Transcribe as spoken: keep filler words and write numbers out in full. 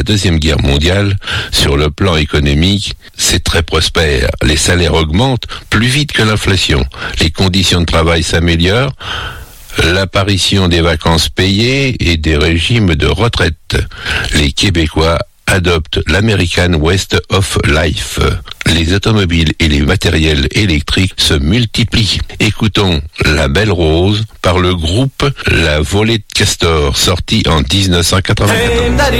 la Deuxième Guerre mondiale, sur le plan économique, c'est très prospère. Les salaires augmentent plus vite que l'inflation. Les conditions de travail s'améliorent. L'apparition des vacances payées et des régimes de retraite. Les Québécois adoptent l'American West of Life. Les automobiles et les matériels électriques se multiplient. Écoutons La Belle Rose par le groupe La Volée de Castor, sorti en dix-neuf cent quatre-vingt-quatorze.